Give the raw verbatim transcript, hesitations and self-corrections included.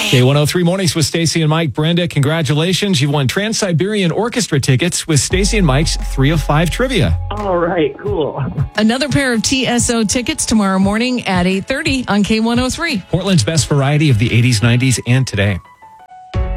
K one oh three Mornings with Stacy and Mike. Brenda, congratulations. You've won Trans-Siberian Orchestra tickets with Stacy and Mike's three of five trivia. All right, cool. Another pair of T S O tickets tomorrow morning at eight thirty on K one oh three. Portland's best variety of the eighties, nineties, and today.